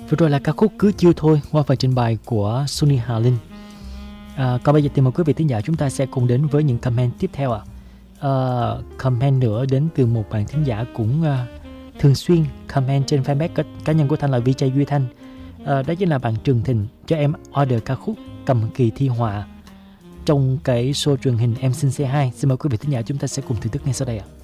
Vừa rồi là ca khúc Cứ Chiêu Thôi qua phần trình bày của Sunny Hà Linh. Còn bây giờ thì mời quý vị thính giả chúng ta sẽ cùng đến với những comment tiếp theo ạ. Comment nữa đến từ một bạn thính giả cũng thường xuyên comment trên fanpage cá nhân của Thanh là VJ Duy Thanh. Đó chính là bạn Trường Thịnh cho em order ca khúc Cầm Kỳ Thi Họa trong cái show truyền hình Em Xin C2. Xin mời quý vị thính giả chúng ta sẽ cùng thưởng thức ngay sau đây ạ.